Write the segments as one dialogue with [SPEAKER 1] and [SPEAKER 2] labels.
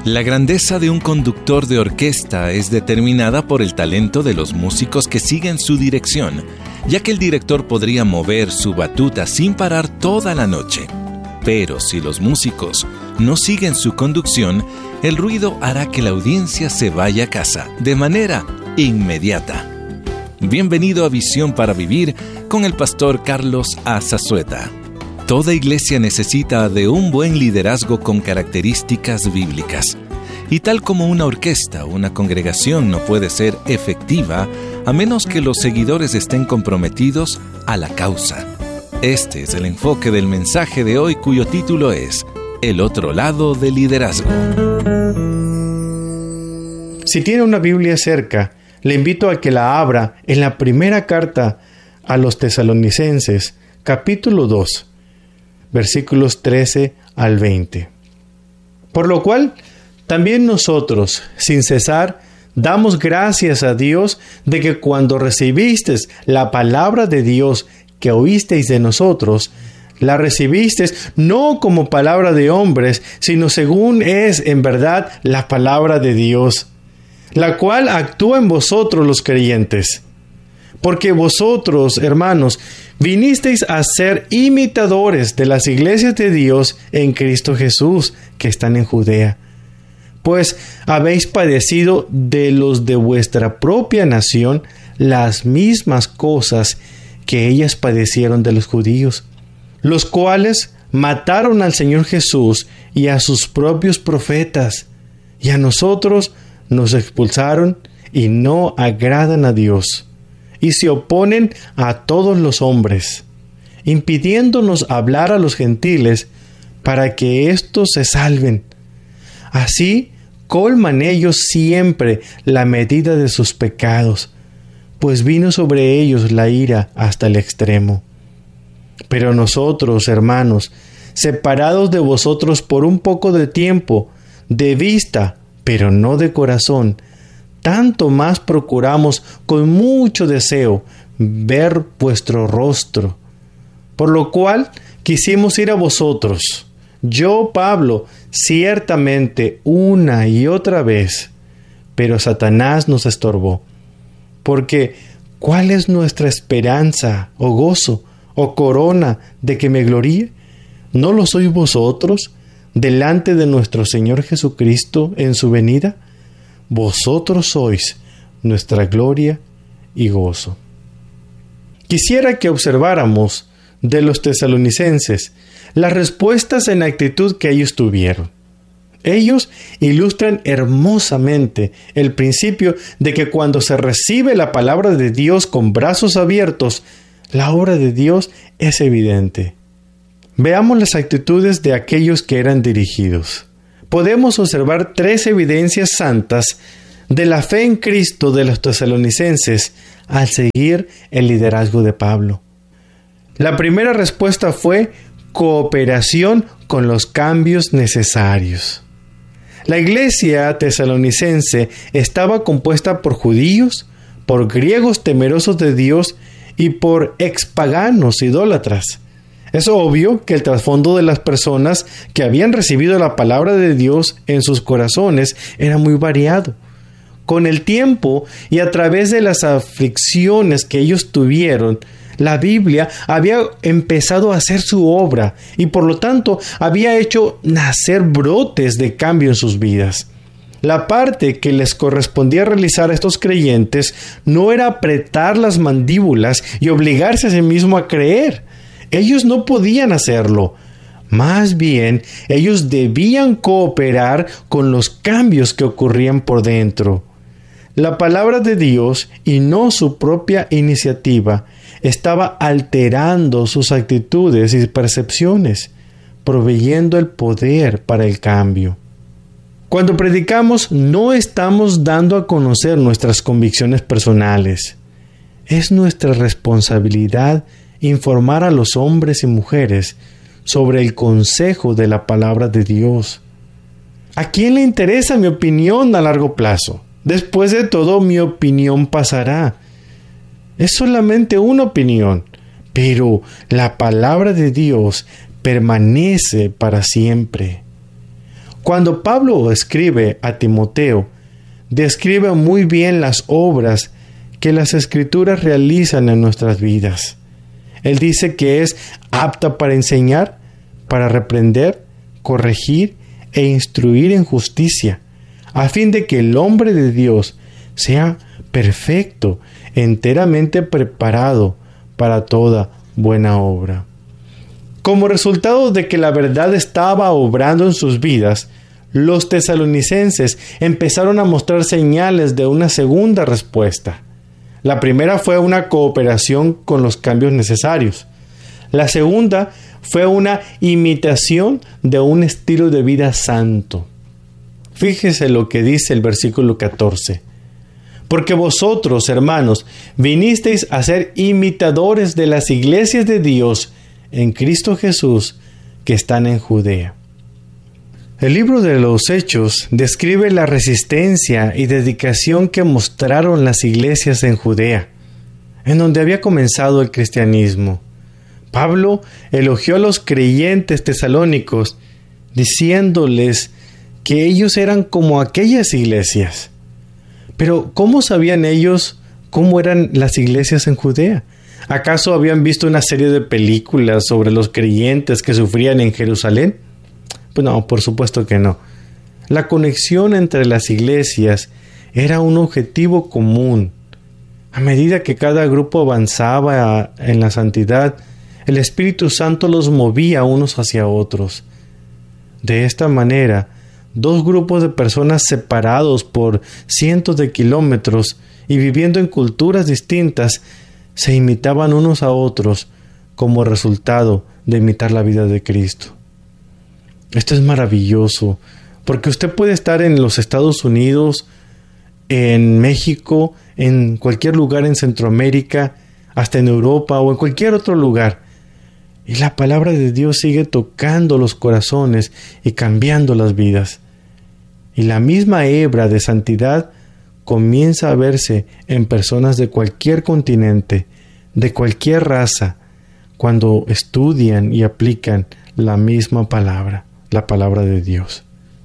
[SPEAKER 1] La grandeza de un conductor de orquesta es determinada por el talento de los músicos que siguen su dirección, ya que el director podría mover su batuta sin parar toda la noche. Pero si los músicos no siguen su conducción, el ruido hará que la audiencia se vaya a casa de manera inmediata. Bienvenido a Visión para Vivir con el pastor Carlos A. Zazueta. Toda iglesia necesita de un buen liderazgo con características bíblicas. Y tal como una orquesta, una congregación no puede ser efectiva a menos que los seguidores estén comprometidos a la causa. Este es el enfoque del mensaje de hoy, cuyo título es El otro lado del liderazgo.
[SPEAKER 2] Si tiene una Biblia cerca, le invito a que la abra en la primera carta a los Tesalonicenses, capítulo 2. Versículos 13 al 20. Por lo cual, también nosotros, sin cesar, damos gracias a Dios de que cuando recibisteis la palabra de Dios que oísteis de nosotros, la recibisteis no como palabra de hombres, sino según es en verdad la palabra de Dios, la cual actúa en vosotros los creyentes. Porque vosotros, hermanos, vinisteis a ser imitadores de las iglesias de Dios en Cristo Jesús, que están en Judea. Pues habéis padecido de los de vuestra propia nación las mismas cosas que ellas padecieron de los judíos, los cuales mataron al Señor Jesús y a sus propios profetas, y a nosotros nos expulsaron y no agradan a Dios. Y se oponen a todos los hombres, impidiéndonos hablar a los gentiles para que éstos se salven. Así colman ellos siempre la medida de sus pecados, pues vino sobre ellos la ira hasta el extremo. Pero nosotros, hermanos, separados de vosotros por un poco de tiempo, de vista, pero no de corazón, tanto más procuramos con mucho deseo ver vuestro rostro. Por lo cual quisimos ir a vosotros, yo, Pablo, ciertamente una y otra vez, pero Satanás nos estorbó. Porque, ¿cuál es nuestra esperanza, o gozo, o corona de que me gloríe? ¿No lo sois vosotros, delante de nuestro Señor Jesucristo en su venida? Vosotros sois nuestra gloria y gozo. Quisiera que observáramos de los tesalonicenses las respuestas en actitud que ellos tuvieron. Ellos ilustran hermosamente el principio de que cuando se recibe la palabra de Dios con brazos abiertos, la obra de Dios es evidente. Veamos las actitudes de aquellos que eran dirigidos. Podemos observar 3 evidencias santas de la fe en Cristo de los tesalonicenses al seguir el liderazgo de Pablo. La primera respuesta fue cooperación con los cambios necesarios. La iglesia tesalonicense estaba compuesta por judíos, por griegos temerosos de Dios y por expaganos idólatras. Es obvio que el trasfondo de las personas que habían recibido la palabra de Dios en sus corazones era muy variado. Con el tiempo y a través de las aflicciones que ellos tuvieron, la Biblia había empezado a hacer su obra y por lo tanto había hecho nacer brotes de cambio en sus vidas. La parte que les correspondía realizar a estos creyentes no era apretar las mandíbulas y obligarse a sí mismo a creer. Ellos no podían hacerlo. Más bien, ellos debían cooperar con los cambios que ocurrían por dentro. La palabra de Dios, y no su propia iniciativa, estaba alterando sus actitudes y percepciones, proveyendo el poder para el cambio. Cuando predicamos, no estamos dando a conocer nuestras convicciones personales. Es nuestra responsabilidad informar a los hombres y mujeres sobre el consejo de la palabra de Dios. ¿A quién le interesa mi opinión a largo plazo? Después de todo, mi opinión pasará. Es solamente una opinión, pero la palabra de Dios permanece para siempre. Cuando Pablo escribe a Timoteo, describe muy bien las obras que las Escrituras realizan en nuestras vidas. Él dice que es apta para enseñar, para reprender, corregir e instruir en justicia, a fin de que el hombre de Dios sea perfecto, enteramente preparado para toda buena obra. Como resultado de que la verdad estaba obrando en sus vidas, los tesalonicenses empezaron a mostrar señales de una segunda respuesta. La primera fue una cooperación con los cambios necesarios. La segunda fue una imitación de un estilo de vida santo. Fíjese lo que dice el versículo 14. Porque vosotros, hermanos, vinisteis a ser imitadores de las iglesias de Dios en Cristo Jesús que están en Judea. El libro de los Hechos describe la resistencia y dedicación que mostraron las iglesias en Judea, en donde había comenzado el cristianismo. Pablo elogió a los creyentes tesalónicos, diciéndoles que ellos eran como aquellas iglesias. Pero ¿cómo sabían ellos cómo eran las iglesias en Judea? ¿Acaso habían visto una serie de películas sobre los creyentes que sufrían en Jerusalén? Pues no, por supuesto que no. La conexión entre las iglesias era un objetivo común. A medida que cada grupo avanzaba en la santidad, el Espíritu Santo los movía unos hacia otros. De esta manera, dos grupos de personas separados por cientos de kilómetros y viviendo en culturas distintas, se imitaban unos a otros como resultado de imitar la vida de Cristo. Esto es maravilloso, porque usted puede estar en los Estados Unidos, en México, en cualquier lugar en Centroamérica, hasta en Europa o en cualquier otro lugar, y la palabra de Dios sigue tocando los corazones y cambiando las vidas. Y la misma hebra de santidad comienza a verse en personas de cualquier continente, de cualquier raza, cuando estudian y aplican la misma palabra, la palabra de Dios.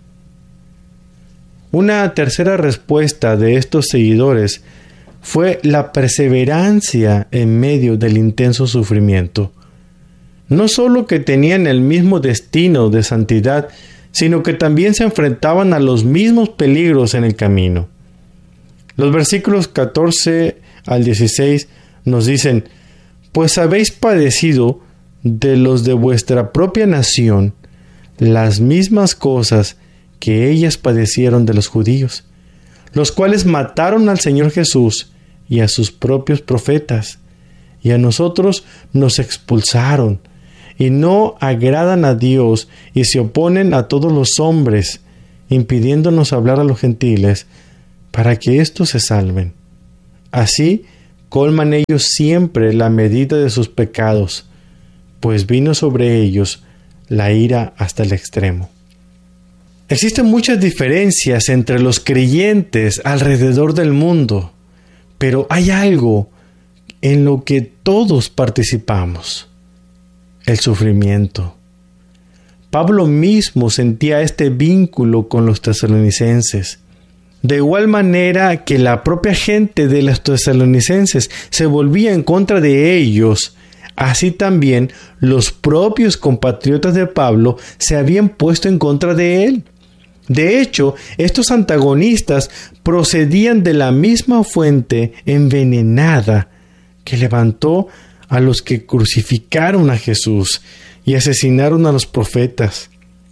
[SPEAKER 2] Una tercera respuesta de estos seguidores fue la perseverancia en medio del intenso sufrimiento. No solo que tenían el mismo destino de santidad, sino que también se enfrentaban a los mismos peligros en el camino. Los versículos 14 al 16 nos dicen: pues habéis padecido de los de vuestra propia nación las mismas cosas que ellas padecieron de los judíos, los cuales mataron al Señor Jesús y a sus propios profetas, y a nosotros nos expulsaron, y no agradan a Dios, y se oponen a todos los hombres, impidiéndonos hablar a los gentiles, para que éstos se salven. Así colman ellos siempre la medida de sus pecados, pues vino sobre ellos la ira hasta el extremo. Existen muchas diferencias entre los creyentes alrededor del mundo, pero hay algo en lo que todos participamos: el sufrimiento. Pablo mismo sentía este vínculo con los tesalonicenses. De igual manera que la propia gente de los tesalonicenses se volvía en contra de ellos, así también los propios compatriotas de Pablo se habían puesto en contra de él. De hecho, estos antagonistas procedían de la misma fuente envenenada que levantó a los que crucificaron a Jesús y asesinaron a los profetas.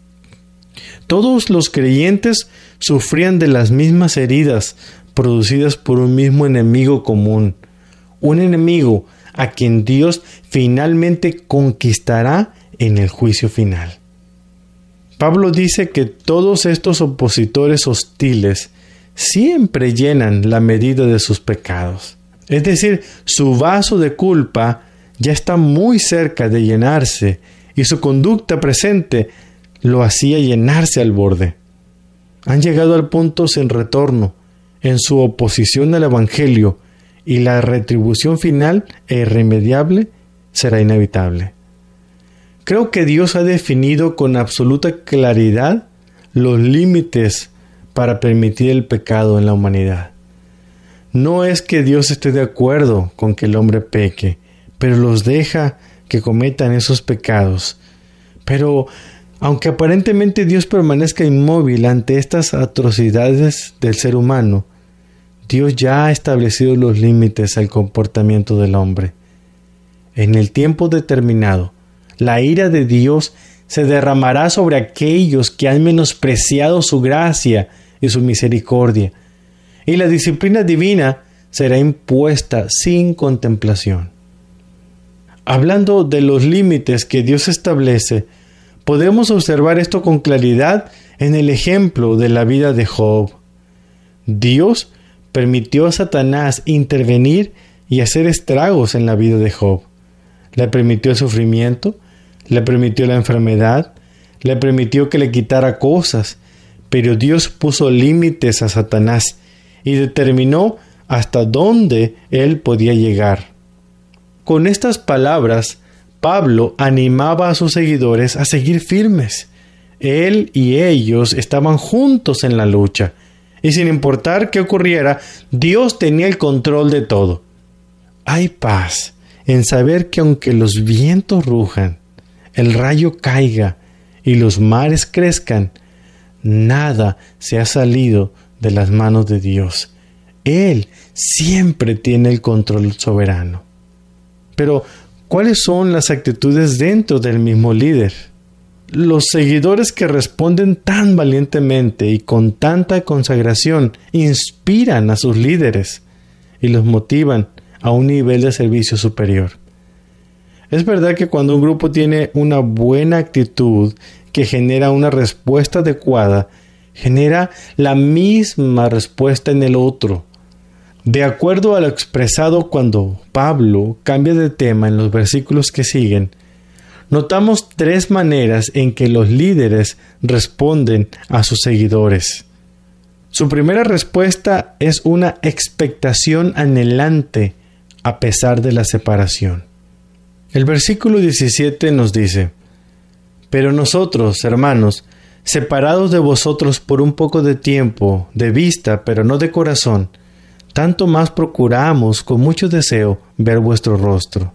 [SPEAKER 2] Todos los creyentes sufrían de las mismas heridas producidas por un mismo enemigo común, un enemigo a quien Dios finalmente conquistará en el juicio final. Pablo dice que todos estos opositores hostiles siempre llenan la medida de sus pecados. Es decir, su vaso de culpa ya está muy cerca de llenarse y su conducta presente lo hacía llenarse al borde. Han llegado al punto sin retorno en su oposición al Evangelio, y la retribución final e irremediable será inevitable. Creo que Dios ha definido con absoluta claridad los límites para permitir el pecado en la humanidad. No es que Dios esté de acuerdo con que el hombre peque, pero los deja que cometan esos pecados. Pero aunque aparentemente Dios permanezca inmóvil ante estas atrocidades del ser humano, Dios ya ha establecido los límites al comportamiento del hombre. En el tiempo determinado, la ira de Dios se derramará sobre aquellos que han menospreciado su gracia y su misericordia, y la disciplina divina será impuesta sin contemplación. Hablando de los límites que Dios establece, podemos observar esto con claridad en el ejemplo de la vida de Job. Dios permitió a Satanás intervenir y hacer estragos en la vida de Job. Le permitió el sufrimiento, le permitió la enfermedad, le permitió que le quitara cosas, pero Dios puso límites a Satanás y determinó hasta dónde él podía llegar. Con estas palabras, Pablo animaba a sus seguidores a seguir firmes. Él y ellos estaban juntos en la lucha, y sin importar qué ocurriera, Dios tenía el control de todo. Hay paz en saber que aunque los vientos rujan, el rayo caiga y los mares crezcan, nada se ha salido de las manos de Dios. Él siempre tiene el control soberano. Pero, ¿cuáles son las actitudes dentro del mismo líder? Los seguidores que responden tan valientemente y con tanta consagración inspiran a sus líderes y los motivan a un nivel de servicio superior. Es verdad que cuando un grupo tiene una buena actitud que genera una respuesta adecuada, genera la misma respuesta en el otro. De acuerdo a lo expresado cuando Pablo cambia de tema en los versículos que siguen, notamos 3 maneras en que los líderes responden a sus seguidores. Su primera respuesta es una expectación anhelante a pesar de la separación. El versículo 17 nos dice: «Pero nosotros, hermanos, separados de vosotros por un poco de tiempo, de vista, pero no de corazón, tanto más procuramos con mucho deseo ver vuestro rostro».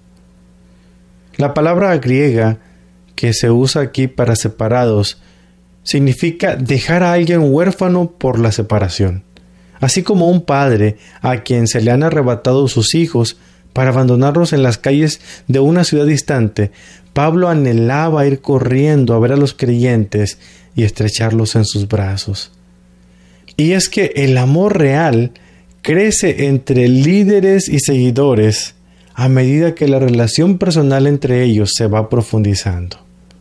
[SPEAKER 2] La palabra griega que se usa aquí para separados significa dejar a alguien huérfano por la separación, así como un padre a quien se le han arrebatado sus hijos para abandonarlos en las calles de una ciudad distante. Pablo anhelaba ir corriendo a ver a los creyentes y estrecharlos en sus brazos. Y es que el amor real crece entre líderes y seguidores a medida que la relación personal entre ellos se va profundizando.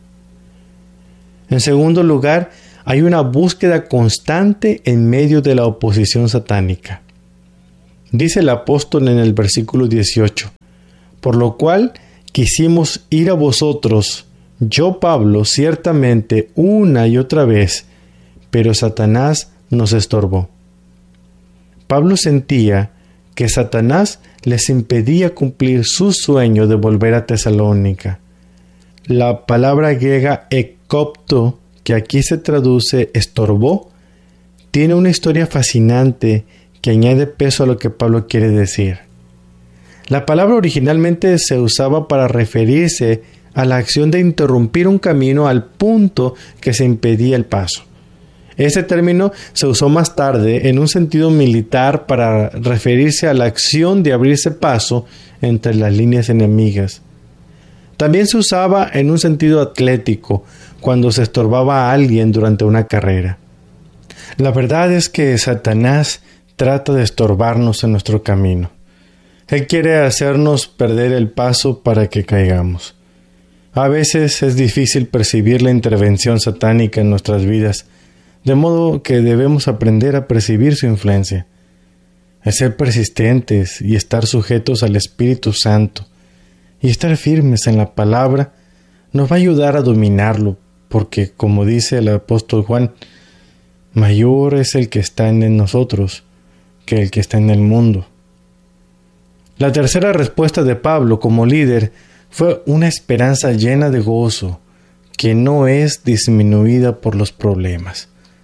[SPEAKER 2] En segundo lugar, hay una búsqueda constante en medio de la oposición satánica. Dice el apóstol en el versículo 18: «Por lo cual quisimos ir a vosotros, yo Pablo, ciertamente una y otra vez, pero Satanás nos estorbó». Pablo sentía que Satanás les impedía cumplir su sueño de volver a Tesalónica. La palabra griega ekopto, que aquí se traduce estorbó, tiene una historia fascinante que añade peso a lo que Pablo quiere decir. La palabra originalmente se usaba para referirse a la acción de interrumpir un camino al punto que se impedía el paso. Este término se usó más tarde en un sentido militar para referirse a la acción de abrirse paso entre las líneas enemigas. También se usaba en un sentido atlético, cuando se estorbaba a alguien durante una carrera. La verdad es que Satanás trata de estorbarnos en nuestro camino. Él quiere hacernos perder el paso para que caigamos. A veces es difícil percibir la intervención satánica en nuestras vidas, de modo que debemos aprender a percibir su influencia, a ser persistentes y estar sujetos al Espíritu Santo, y estar firmes en la palabra nos va a ayudar a dominarlo, porque, como dice el apóstol Juan, mayor es el que está en nosotros que el que está en el mundo. La tercera respuesta de Pablo como líder fue una esperanza llena de gozo, que no es disminuida por los problemas.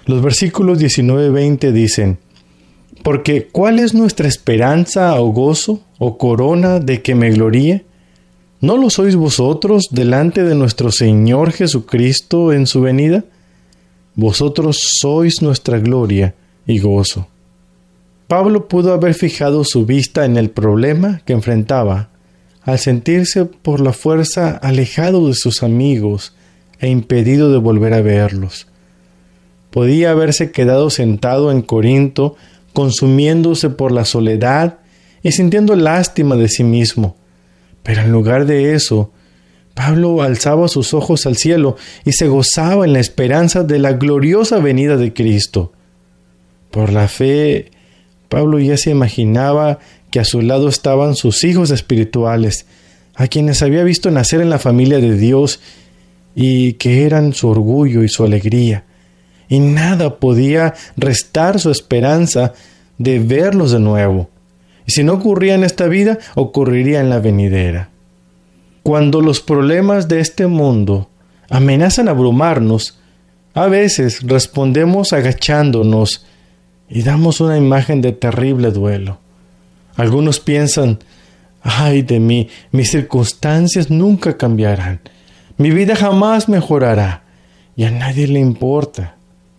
[SPEAKER 2] Los versículos 19 y 20 dicen: Porque ¿cuál es nuestra esperanza o gozo o corona de que me gloríe? ¿No lo sois vosotros delante de nuestro Señor Jesucristo en su venida? Vosotros sois nuestra gloria y gozo. Pablo pudo haber fijado su vista en el problema que enfrentaba al sentirse por la fuerza alejado de sus amigos e impedido de volver a verlos. Podía haberse quedado sentado en Corinto, consumiéndose por la soledad y sintiendo lástima de sí mismo. Pero en lugar de eso, Pablo alzaba sus ojos al cielo y se gozaba en la esperanza de la gloriosa venida de Cristo. Por la fe, Pablo ya se imaginaba que a su lado estaban sus hijos espirituales, a quienes había visto nacer en la familia de Dios y que eran su orgullo y su alegría. Y nada podía restar su esperanza de verlos de nuevo. Y si no ocurría en esta vida, ocurriría en la venidera. Cuando los problemas de este mundo amenazan abrumarnos, a veces respondemos agachándonos y damos una imagen de terrible duelo. Algunos piensan: ¡ay de mí! Mis circunstancias nunca cambiarán. Mi vida jamás mejorará. Y a nadie le importa.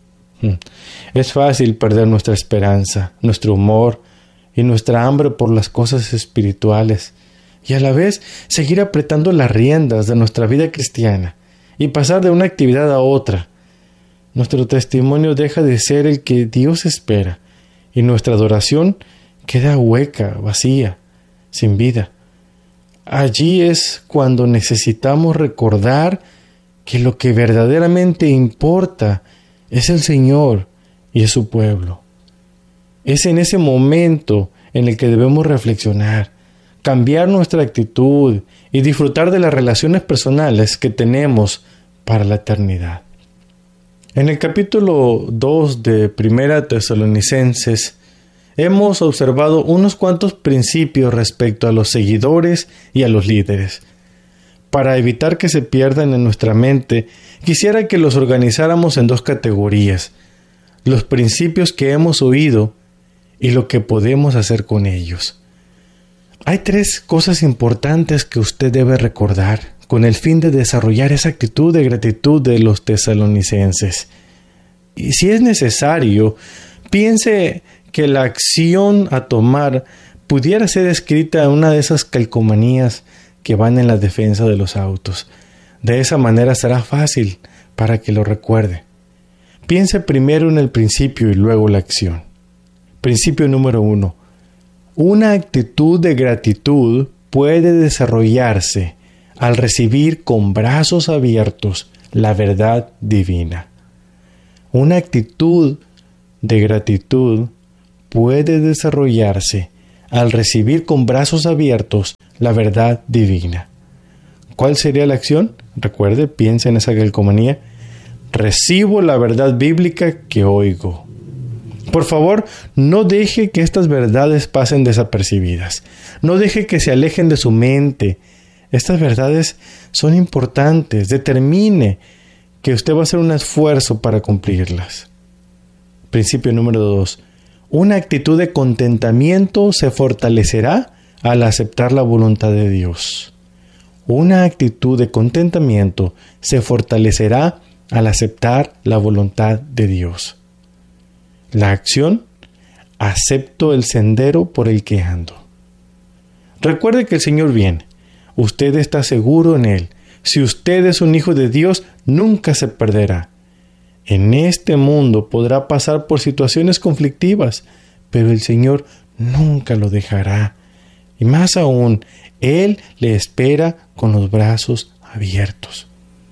[SPEAKER 2] Es fácil perder nuestra esperanza, nuestro humor y nuestra hambre por las cosas espirituales, y a la vez seguir apretando las riendas de nuestra vida cristiana y pasar de una actividad a otra. Nuestro testimonio deja de ser el que Dios espera, y nuestra adoración queda hueca, vacía, sin vida. Allí es cuando necesitamos recordar que lo que verdaderamente importa es el Señor y es su pueblo. Es en ese momento en el que debemos reflexionar, cambiar nuestra actitud y disfrutar de las relaciones personales que tenemos para la eternidad. En el capítulo 2 de Primera Tesalonicenses hemos observado unos cuantos principios respecto a los seguidores y a los líderes. Para evitar que se pierdan en nuestra mente, quisiera que los organizáramos en dos categorías: los principios que hemos oído y lo que podemos hacer con ellos. Hay 3 cosas importantes que usted debe recordar con el fin de desarrollar esa actitud de gratitud de los tesalonicenses. Y si es necesario, piense que la acción a tomar pudiera ser escrita en una de esas calcomanías que van en la defensa de los autos. De esa manera será fácil para que lo recuerde. Piense primero en el principio y luego la acción. Principio número 1. Una actitud de gratitud puede desarrollarse al recibir con brazos abiertos la verdad divina. Una actitud de gratitud puede desarrollarse al recibir con brazos abiertos la verdad divina. ¿Cuál sería la acción? Recuerde, piensa en esa calcomanía. Recibo la verdad bíblica que oigo. Por favor, no deje que estas verdades pasen desapercibidas. No deje que se alejen de su mente. Estas verdades son importantes. Determine que usted va a hacer un esfuerzo para cumplirlas. Principio número 2. Una actitud de contentamiento se fortalecerá al aceptar la voluntad de Dios. Una actitud de contentamiento se fortalecerá al aceptar la voluntad de Dios. La acción: acepto el sendero por el que ando. Recuerde que el Señor viene. Usted está seguro en Él. Si usted es un hijo de Dios, nunca se perderá. En este mundo podrá pasar por situaciones conflictivas, pero el Señor nunca lo dejará. Y más aún, Él le espera con los brazos abiertos.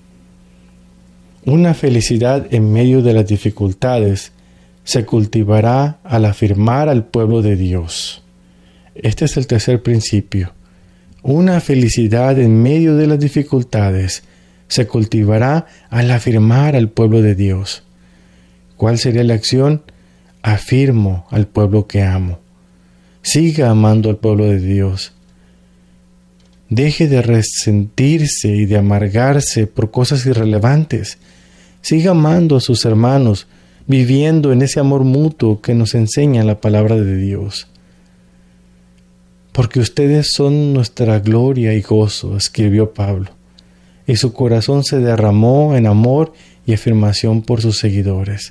[SPEAKER 2] Una felicidad en medio de las dificultades se cultivará al afirmar al pueblo de Dios. Este es el tercer principio. Una felicidad en medio de las dificultades se cultivará al afirmar al pueblo de Dios. ¿Cuál sería la acción? Afirmo al pueblo que amo. Siga amando al pueblo de Dios. Deje de resentirse y de amargarse por cosas irrelevantes. Siga amando a sus hermanos, viviendo en ese amor mutuo que nos enseña la palabra de Dios. Porque ustedes son nuestra gloria y gozo, escribió Pablo, y su corazón se derramó en amor y afirmación por sus seguidores.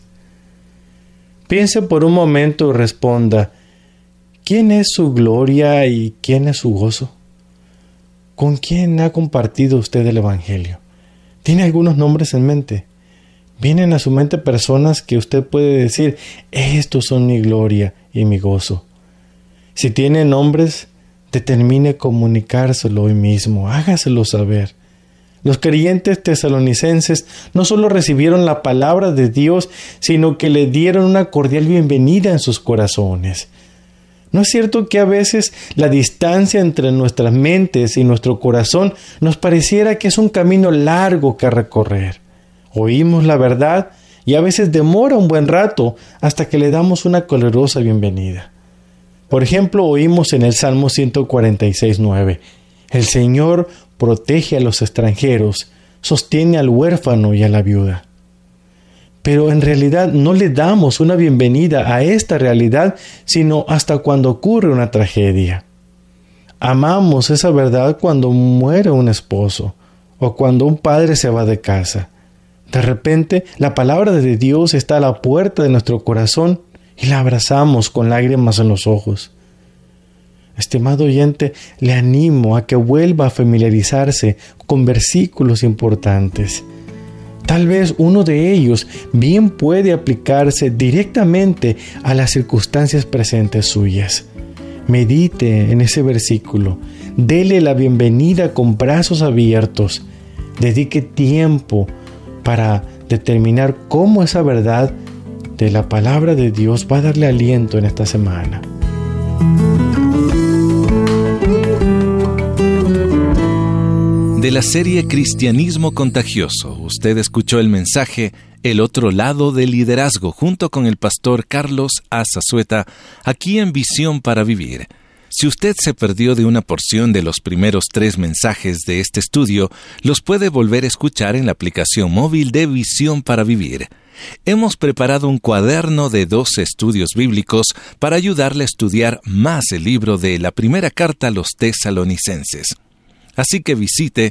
[SPEAKER 2] Piense por un momento y responda, ¿quién es su gloria y quién es su gozo? ¿Con quién ha compartido usted el Evangelio? ¿Tiene algunos nombres en mente? ¿Vienen a su mente personas que usted puede decir, estos son mi gloria y mi gozo? Si tiene nombres, determine comunicárselo hoy mismo, hágaselo saber. Los creyentes tesalonicenses no solo recibieron la palabra de Dios, sino que le dieron una cordial bienvenida en sus corazones. ¿No es cierto que a veces la distancia entre nuestras mentes y nuestro corazón nos pareciera que es un camino largo que recorrer? Oímos la verdad y a veces demora un buen rato hasta que le damos una calurosa bienvenida. Por ejemplo, oímos en el Salmo 146:9, el Señor protege a los extranjeros, sostiene al huérfano y a la viuda. Pero en realidad no le damos una bienvenida a esta realidad, sino hasta cuando ocurre una tragedia. Amamos esa verdad cuando muere un esposo o cuando un padre se va de casa. De repente, la palabra de Dios está a la puerta de nuestro corazón y la abrazamos con lágrimas en los ojos. Estimado oyente, le animo a que vuelva a familiarizarse con versículos importantes. Tal vez uno de ellos bien puede aplicarse directamente a las circunstancias presentes suyas. Medite en ese versículo, dele la bienvenida con brazos abiertos, dedique tiempo para determinar cómo esa verdad de la palabra de Dios va a darle aliento en esta semana.
[SPEAKER 1] De la serie Cristianismo Contagioso, usted escuchó el mensaje El otro lado del liderazgo junto con el pastor Carlos A. Zazueta, aquí en Visión para Vivir. Si usted se perdió de una porción de los primeros 3 mensajes de este estudio, los puede volver a escuchar en la aplicación móvil de Visión para Vivir. Hemos preparado un cuaderno de 12 estudios bíblicos para ayudarle a estudiar más el libro de la primera carta a los tesalonicenses. Así que visite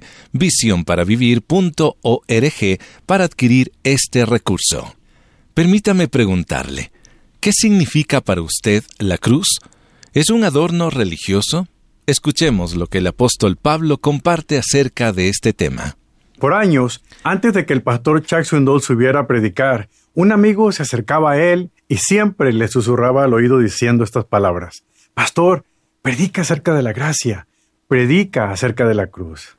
[SPEAKER 1] visionparavivir.org para adquirir este recurso. Permítame preguntarle, ¿qué significa para usted la cruz? ¿Es un adorno religioso? Escuchemos lo que el apóstol Pablo comparte acerca de este tema.
[SPEAKER 3] Por años, antes de que el pastor Chuck Swindoll subiera a predicar, un amigo se acercaba a él y siempre le susurraba al oído diciendo estas palabras: Pastor, predica acerca de la gracia. Predica acerca de la cruz.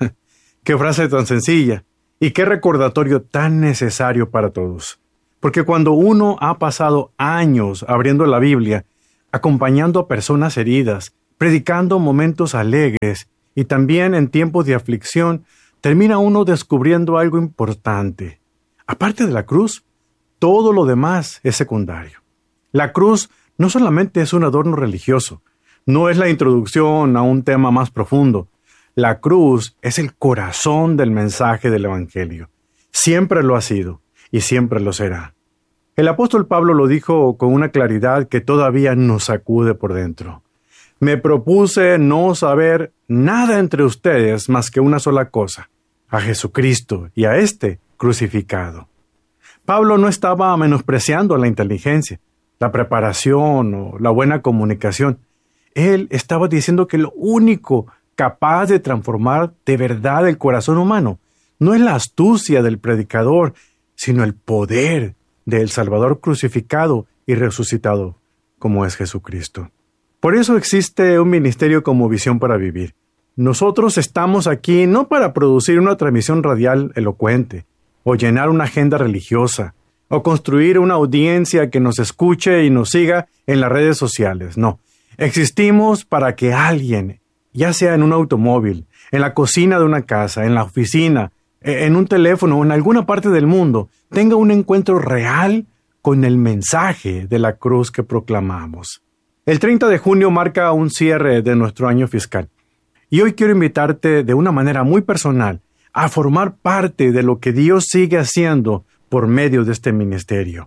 [SPEAKER 3] Qué frase tan sencilla y qué recordatorio tan necesario para todos. Porque cuando uno ha pasado años abriendo la Biblia, acompañando a personas heridas, predicando momentos alegres y también en tiempos de aflicción, termina uno descubriendo algo importante. Aparte de la cruz, todo lo demás es secundario. La cruz no solamente es un adorno religioso, no es la introducción a un tema más profundo. La cruz es el corazón del mensaje del Evangelio. Siempre lo ha sido y siempre lo será. El apóstol Pablo lo dijo con una claridad que todavía nos sacude por dentro. Me propuse no saber nada entre ustedes más que una sola cosa: a Jesucristo y a éste crucificado. Pablo no estaba menospreciando la inteligencia, la preparación o la buena comunicación. Él estaba diciendo que lo único capaz de transformar de verdad el corazón humano no es la astucia del predicador, sino el poder del Salvador crucificado y resucitado, como es Jesucristo. Por eso existe un ministerio como Visión para Vivir. Nosotros estamos aquí no para producir una transmisión radial elocuente, o llenar una agenda religiosa, o construir una audiencia que nos escuche y nos siga en las redes sociales, no. Existimos para que alguien, ya sea en un automóvil, en la cocina de una casa, en la oficina, en un teléfono o en alguna parte del mundo, tenga un encuentro real con el mensaje de la cruz que proclamamos. El 30 de junio marca un cierre de nuestro año fiscal. Y hoy quiero invitarte de una manera muy personal a formar parte de lo que Dios sigue haciendo por medio de este ministerio.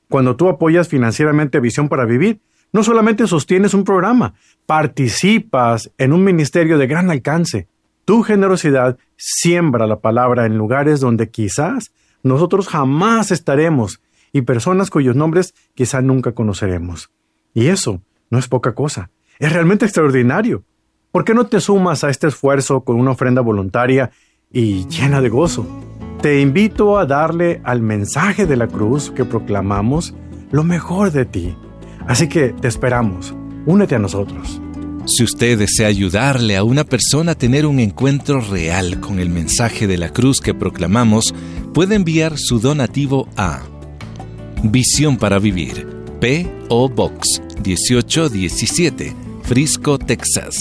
[SPEAKER 3] Cuando tú apoyas financieramente Visión para Vivir, no solamente sostienes un programa, participas en un ministerio de gran alcance. Tu generosidad siembra la palabra en lugares donde quizás nosotros jamás estaremos y personas cuyos nombres quizá nunca conoceremos. Y eso no es poca cosa, es realmente extraordinario. ¿Por qué no te sumas a este esfuerzo con una ofrenda voluntaria y llena de gozo? Te invito a darle al mensaje de la cruz que proclamamos lo mejor de ti. Así que te esperamos. Únete a nosotros.
[SPEAKER 1] Si usted desea ayudarle a una persona a tener un encuentro real con el mensaje de la cruz que proclamamos, puede enviar su donativo a Visión para Vivir, P.O. Box 1817, Frisco, Texas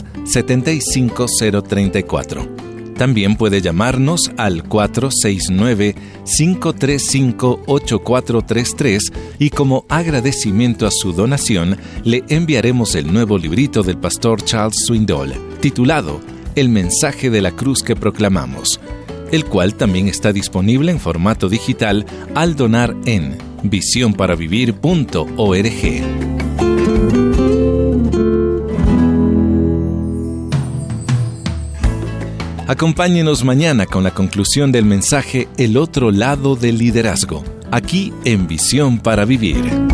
[SPEAKER 1] 75034. También puede llamarnos al 469-535-8433 y como agradecimiento a su donación, le enviaremos el nuevo librito del pastor Charles Swindoll, titulado El mensaje de la cruz que proclamamos, el cual también está disponible en formato digital al donar en visionparavivir.org. Acompáñenos mañana con la conclusión del mensaje El otro lado del liderazgo, aquí en Visión para Vivir.